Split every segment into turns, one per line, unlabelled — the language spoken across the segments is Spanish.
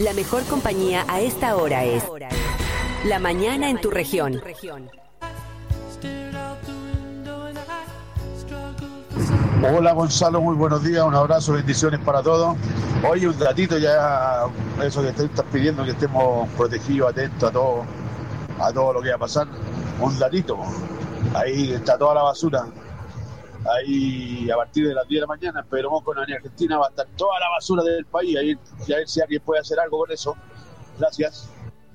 La mejor compañía a esta hora es La Mañana en tu región.
Hola Gonzalo, muy buenos días, un abrazo, bendiciones para todos. Oye, un datito ya, eso que te estás pidiendo, que estemos protegidos, atentos a todo lo que va a pasar. Un datito, ahí está toda la basura. Ahí a partir de las 10 de la mañana en Pedro Mosco, en Argentina, va a estar toda la basura del país. Ahí, y a ver si alguien puede hacer algo con eso. Gracias.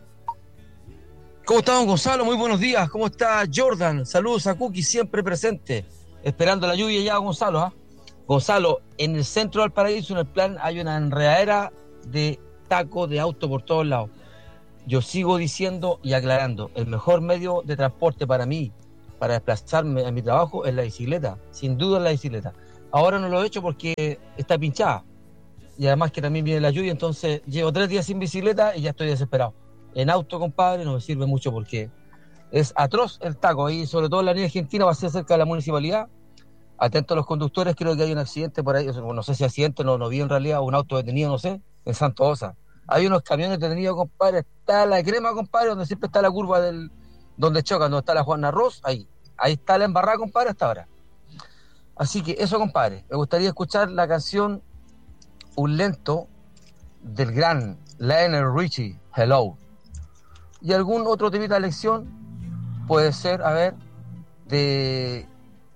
¿Cómo estamos, Gonzalo? Muy buenos días. ¿Cómo está Jordan? Saludos a Cookie, siempre presente. Esperando la lluvia ya, Gonzalo. ¿Ah? Gonzalo, en el centro del paraíso, en el plan, hay una enredadera de tacos de auto por todos lados. Yo sigo diciendo y aclarando, el mejor medio de transporte para mí, para desplazarme a mi trabajo, es la bicicleta. Sin duda es la bicicleta. Ahora no lo he hecho porque está pinchada. Y además que también viene la lluvia, entonces llevo 3 días sin bicicleta y ya estoy desesperado. En auto, compadre, no me sirve mucho porque es atroz el taco. Ahí, sobre todo en la línea argentina, va a ser cerca de la municipalidad. Atentos a los conductores, creo que hay un accidente por ahí. No sé si accidente, no vi en realidad, un auto detenido, no sé, en Santa Osa. Hay unos camiones detenidos, compadre. Está la crema, compadre, donde siempre está la curva donde chocan, donde está la Juan Arroz, ahí está la embarrada, compadre, hasta ahora. Así que eso, compadre, me gustaría escuchar la canción Un Lento del gran Lionel Richie, Hello. Y algún otro temita de elección puede ser, a ver, de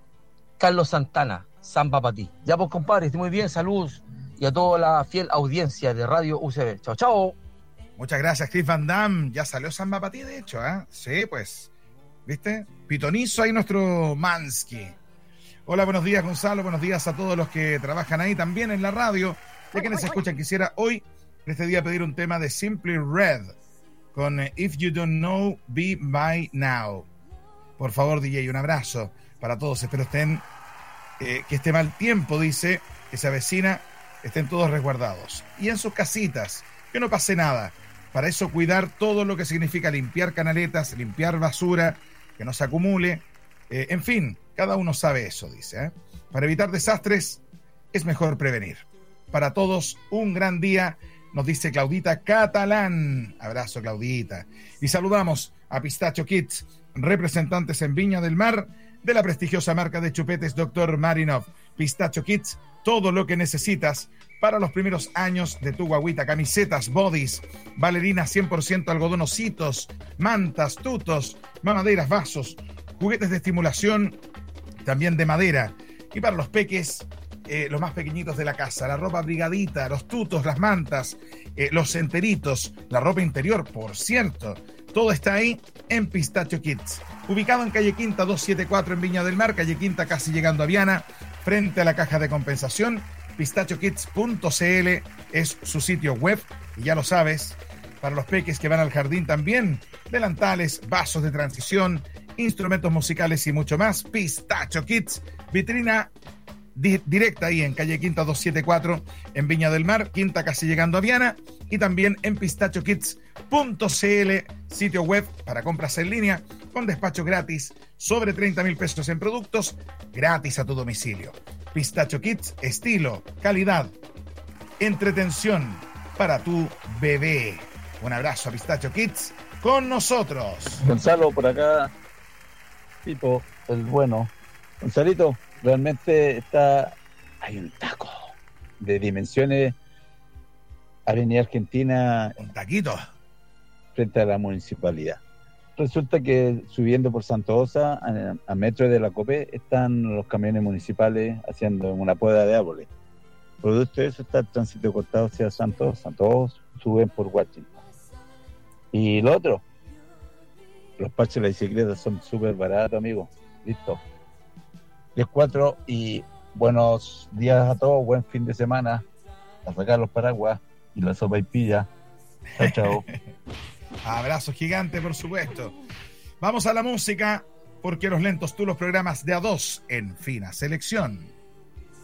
Carlos Santana, Samba para ti. Ya pues, compadre, esté muy bien, saludos, y a toda la fiel audiencia de Radio UCB. Chao, chao.
Muchas gracias, Chris Van Damme. Ya salió Samba para ti, de hecho, ¿eh? Sí, pues, ¿viste? Pitonizo ahí nuestro Mansky. Hola, buenos días, Gonzalo. Buenos días a todos los que trabajan ahí también en la radio. Ya que nos escuchan, quisiera hoy, en este día, pedir un tema de Simply Red con If You Don't Know, Be By Now. Por favor, DJ, un abrazo para todos. Espero que este mal tiempo, dice, que se avecina, estén todos resguardados. Y en sus casitas, que no pase nada. Para eso, cuidar todo lo que significa limpiar canaletas, limpiar basura, que no se acumule. En fin, cada uno sabe eso, dice. Para evitar desastres, es mejor prevenir. Para todos, un gran día, nos dice Claudita Catalán. Abrazo, Claudita. Y saludamos a Pistacho Kids, representantes en Viña del Mar de la prestigiosa marca de chupetes Dr. Marinov. Pistacho Kids, todo lo que necesitas para los primeros años de tu guagüita. Camisetas, bodies, bailarinas 100% algodonositos, mantas, tutos, mamaderas, vasos, juguetes de estimulación, también de madera. Y para los peques, los más pequeñitos de la casa, la ropa brigadita, los tutos, las mantas, los enteritos, la ropa interior, por cierto. Todo está ahí en Pistacho Kids. Ubicado en calle Quinta 274 en Viña del Mar, calle Quinta casi llegando a Viana, frente a la caja de compensación. pistachokids.cl es su sitio web, y ya lo sabes, para los peques que van al jardín también, delantales, vasos de transición, instrumentos musicales y mucho más. Pistacho Kids, vitrina directa ahí en calle Quinta 274 en Viña del Mar, Quinta casi llegando a Viana, y también en pistachokids.cl, sitio web para compras en línea con despacho gratis, sobre 30,000 pesos en productos, gratis a tu domicilio. Pistacho Kids, estilo, calidad, entretención para tu bebé. Un abrazo a Pistacho Kids con nosotros.
Gonzalo, por acá, tipo, el bueno. Gonzalito, realmente hay un taco de dimensiones, Avenida Argentina,
un taquito
frente a la municipalidad. Resulta que subiendo por Santa Osa, a metro de la COPE, están los camiones municipales haciendo una poda de árboles. Producto de eso está el tránsito cortado hacia Santa Osa, todos suben por Washington. Y lo otro, los parches de la bicicleta son súper baratos, amigo. Listo. 10-4 y buenos días a todos, buen fin de semana, a sacar los paraguas y la sopaipilla. Chao, chao.
Abrazo gigante, por supuesto. Vamos a la música, porque los lentos tú los programas de a dos en fina selección.